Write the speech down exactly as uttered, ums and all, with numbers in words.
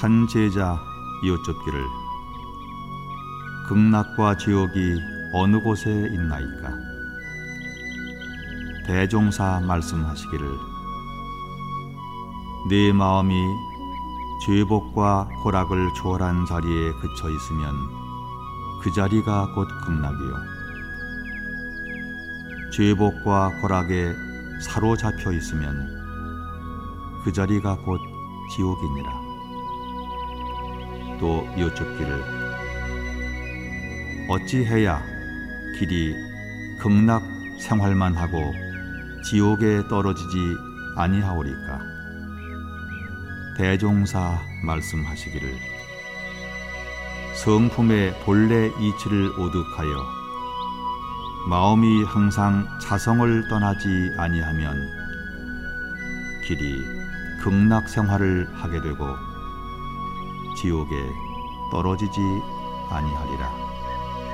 한 제자 여쭙기를 극락과 지옥이 어느 곳에 있나이까? 대종사 말씀하시기를 네 마음이 죄복과 고락을 초월한 자리에 그쳐 있으면 그 자리가 곧 극락이요, 죄복과 고락에 사로잡혀 있으면 그 자리가 곧 지옥이니라. 또 여쭙기를 어찌해야 길이 극락 생활만 하고 지옥에 떨어지지 아니하오리까? 대종사 말씀하시기를 성품의 본래 이치를 오득하여 마음이 항상 자성을 떠나지 아니하면 길이 극락 생활을 하게 되고 지옥에 떨어지지 아니하리라.